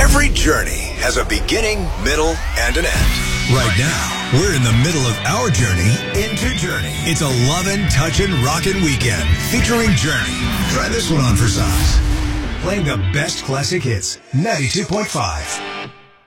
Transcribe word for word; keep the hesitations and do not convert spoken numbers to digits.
Every journey has a beginning, middle, and an end. Right now, we're in the middle of our journey into Journey. It's a lovin', touchin', rockin' weekend featuring Journey. Try this one on for size. Playing the best classic hits, ninety-two point five.